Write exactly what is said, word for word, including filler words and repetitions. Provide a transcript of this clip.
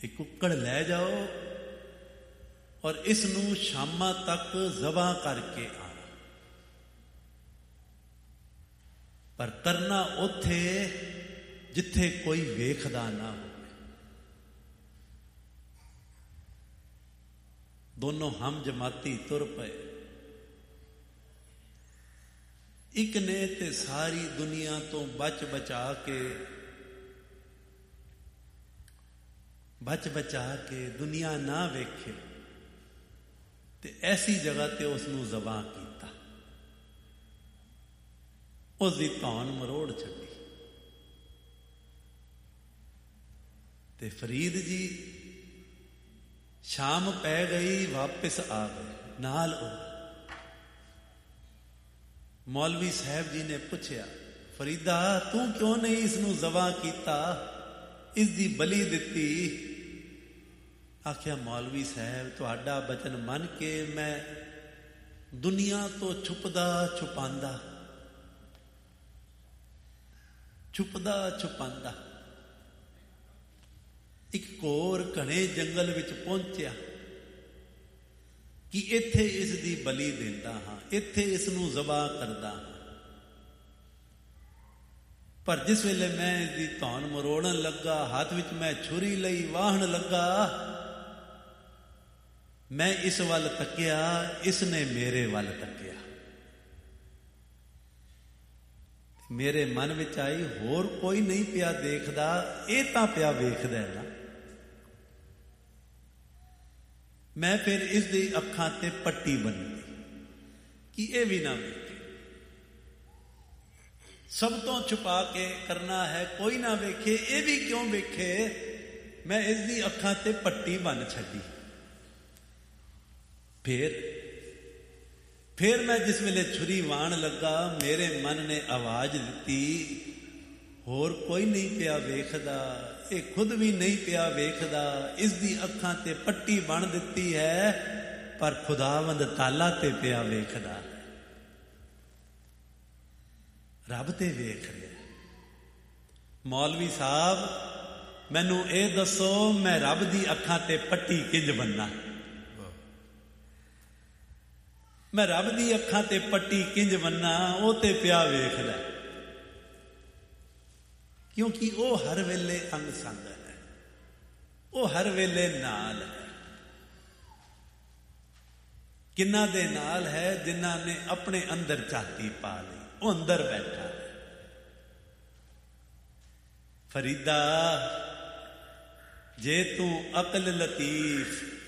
ਇਹ ਕੁੱਕੜ ਲੈ ਜਾਓ ਔਰ ਇਸ ਨੂੰ ਸ਼ਾਮਾਂ ਤੱਕ ਜ਼ਬਾਂ ਕਰਕੇ ਆਣਾ, ਪਰ ਕਰਨਾ ਉੱਥੇ ਜਿੱਥੇ ਕੋਈ ਵੇਖਦਾ ਨਾ ਹੋਵੇ। ਦੋਨੋਂ ਹਮ ਜਮਾਤੀ ਤੁਰ ਪਏ। ਇੱਕ ਨੇ ਤੇ ਸਾਰੀ ਦੁਨੀਆ ਤੋਂ ਬਚ ਬਚਾ ਕੇ ਬਚ ਬਚਾ ਕੇ ਦੁਨੀਆ ਨਾ ਵੇਖੇ ਤੇ ਐਸੀ ਜਗ੍ਹਾ ਤੇ ਉਸ ਨੂੰ ਜ਼ਬਾਂ ਕੀਤਾ, ਉਸ ਦੀ ਧੌਣ ਮਰੋੜ ਛੱਡੀ। ਤੇ ਫਰੀਦ ਜੀ ਸ਼ਾਮ ਪੈ ਗਈ, ਵਾਪਿਸ ਆ ਗਏ ਨਾਲ। ਉਹ ਮੌਲਵੀ ਸਾਹਿਬ ਜੀ ਨੇ ਪੁੱਛਿਆ, ਫਰੀਦਾ ਤੂੰ ਕਿਉਂ ਨਹੀਂ ਇਸ ਨੂੰ ਜ਼ਬਾਂ ਕੀਤਾ, ਇਸ ਦੀ ਬਲੀ ਦਿੱਤੀ? ਆਖਿਆ, ਮੌਲਵੀ ਸਾਹਿਬ ਤੁਹਾਡਾ ਬਚਨ ਮੰਨ ਕੇ ਮੈਂ ਦੁਨੀਆ ਤੋਂ ਛੁਪਦਾ ਛੁਪਾਂਦਾ ਛੁਪਦਾ ਛੁਪਾਂਦਾ ਇੱਕ ਘੋਰ ਘਣੇ ਜੰਗਲ ਵਿੱਚ ਪਹੁੰਚਿਆ ਕਿ ਇੱਥੇ ਇਸ ਦੀ ਬਲੀ ਦਿੰਦਾ ਹਾਂ, ਇੱਥੇ ਇਸ ਨੂੰ ਜ਼ਬਾਂ ਕਰਦਾ ਹਾਂ। ਪਰ ਜਿਸ ਵੇਲੇ ਮੈਂ ਇਸ ਦੀ ਧੌਣ ਮਰੋੜਨ ਲੱਗਾ, ਹੱਥ ਵਿੱਚ ਮੈਂ ਛੁਰੀ ਲਈ ਵਾਹਣ ਲੱਗਾ, ਮੈਂ ਇਸ ਵੱਲ ਤੱਕਿਆ, ਇਸ ਨੇ ਮੇਰੇ ਵੱਲ ਤੱਕਿਆ। ਮੇਰੇ ਮਨ ਵਿੱਚ ਆਈ, ਹੋਰ ਕੋਈ ਨਹੀਂ ਪਿਆ ਦੇਖਦਾ, ਇਹ ਤਾਂ ਪਿਆ ਵੇਖਦਾ ਨਾ। ਮੈਂ ਫਿਰ ਇਸ ਦੀ ਅੱਖਾਂ ਤੇ ਪੱਟੀ ਬੰਨ੍ਹੀ ਕਿ ਇਹ ਵੀ ਨਾ ਵੇਖੇ। ਸਭ ਤੋਂ ਛੁਪਾ ਕੇ ਕਰਨਾ ਹੈ, ਕੋਈ ਨਾ ਵੇਖੇ, ਇਹ ਵੀ ਕਿਉਂ ਵੇਖੇ। ਮੈਂ ਇਸ ਦੀ ਅੱਖਾਂ ਤੇ ਪੱਟੀ ਬੰਨ੍ਹ ਛੱਡੀ। ਫਿਰ ਫਿਰ ਮੈਂ ਜਿਸ ਵੇਲੇ ਛੁਰੀ ਵਾਣ ਲੱਗਾ, ਮੇਰੇ ਮਨ ਨੇ ਆਵਾਜ਼ ਦਿੱਤੀ, ਹੋਰ ਕੋਈ ਨਹੀਂ ਪਿਆ ਵੇਖਦਾ, ਇਹ ਖੁਦ ਵੀ ਨਹੀਂ ਪਿਆ ਵੇਖਦਾ, ਇਸ ਦੀ ਅੱਖਾਂ ਤੇ ਪੱਟੀ ਬਣ ਦਿੱਤੀ ਹੈ, ਪਰ ਖੁਦਾਵੰਦ ਤਾਲਾ ਤੇ ਪਿਆ ਵੇਖਦਾ, ਰੱਬ ਤੇ ਵੇਖ ਰਿਹਾ। ਮੌਲਵੀ ਸਾਹਿਬ ਮੈਨੂੰ ਇਹ ਦੱਸੋ, ਮੈਂ ਰੱਬ ਦੀ ਅੱਖਾਂ ਤੇ ਪੱਟੀ ਕਿੰਜ ਬੰਨਾਂ? ਮੈਂ ਰੱਬ ਦੀ ਅੱਖਾਂ ਤੇ ਪੱਟੀ ਕਿੰਜ ਬੰਨਾਂ? ਉਹ ਤੇ ਪਿਆ ਵੇਖਦਾ, ਕਿਉਂਕਿ ਉਹ ਹਰ ਵੇਲੇ ਅੰਗ ਸੰਗ ਹੈ, ਉਹ ਹਰ ਵੇਲੇ ਨਾਲ ਹੈ। ਕਿੰਨਾ ਦੇ ਨਾਲ ਹੈ? ਜਿਨ੍ਹਾਂ ਨੇ ਆਪਣੇ ਅੰਦਰ ਝਾਤੀ ਪਾ ਲਈ, ਉਹ ਅੰਦਰ ਬੈਠਾ ਹੈ। ਫਰੀਦਾ ਜੇ ਤੂੰ ਅਕਲ ਲਤੀਫ